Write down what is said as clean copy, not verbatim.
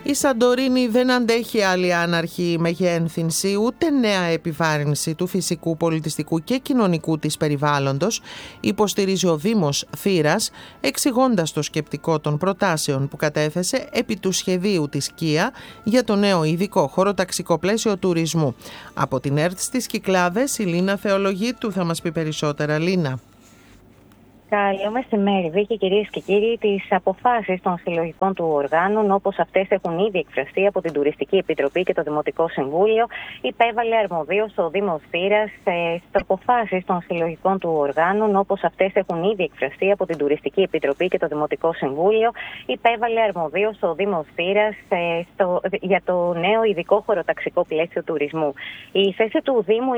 Η Σαντορίνη δεν αντέχει άλλη άναρχη μεγέθυνση ούτε νέα επιβάρυνση του φυσικού, πολιτιστικού και κοινωνικού της περιβάλλοντος, υποστηρίζει ο Δήμος Θήρας, εξηγώντας το σκεπτικό των προτάσεων που κατέθεσε επί του σχεδίου της ΚΙΑ για το νέο ειδικό χωροταξικό πλαίσιο τουρισμού. Από την ΕΡΤ στις Κυκλάδες, η Λίνα Θεολογίτου θα μας πει περισσότερα. Λίνα. Καλό μεσημέρι, Βίκη, κυρίες και κύριοι. Τις αποφάσεις των συλλογικών του οργάνων, όπως αυτές έχουν ήδη εκφραστεί από την Τουριστική Επιτροπή και το Δημοτικό Συμβούλιο, υπέβαλε αρμοδίως ο Δήμος Θήρας. Στις αποφάσεις των συλλογικών του οργάνων, όπως αυτές έχουν ήδη εκφραστεί από την Τουριστική Επιτροπή και το Δημοτικό Συμβούλιο, υπέβαλε αρμοδίως ο Δήμος Θήρας για το νέο ειδικό χωροταξικό πλαίσιο τουρισμού. Η θέση του Δήμου